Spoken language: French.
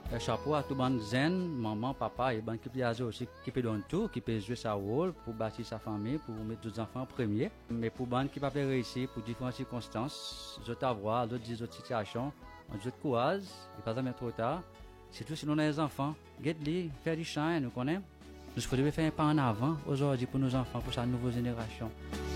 chapeau à tout le monde zen, maman, papa et ban qui peut aussi qui peut donner tout, qui peut jouer sa rôle pour bâtir sa famille, pour mettre deux enfants en premier. Mais pour ban qui pas faire réussir pour différentes circonstances, je t'avoir, d'autres situations, on dit courage, et pas jamais trop tard. Surtout si on a des enfants, get-les, faire du shine, nous connaissons. Nous devons faire un pas en avant aujourd'hui pour nos enfants, pour sa nouvelle génération.